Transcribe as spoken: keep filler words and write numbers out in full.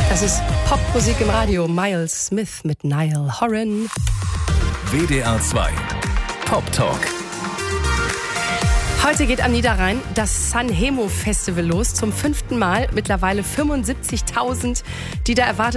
Das ist Popmusik im Radio. Miles Smith mit Niall Horan. W D R zwei Pop Talk. Heute geht am Niederrhein das Sanremo Festival los. Zum fünften Mal. Mittlerweile fünfundsiebzigtausend, die da erwartet